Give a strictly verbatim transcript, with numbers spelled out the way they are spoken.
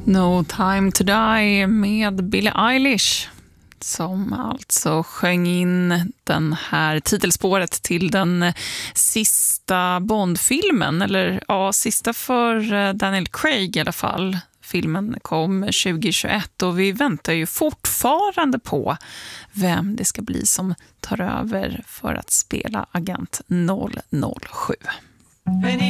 No Time to Die med Billie Eilish, som alltså sjöng in den här titelspåret till den sista Bond-filmen, eller ja, sista för Daniel Craig i alla fall. Filmen kom tjugohundratjugoett och vi väntar ju fortfarande på vem det ska bli som tar över för att spela Agent noll noll sju.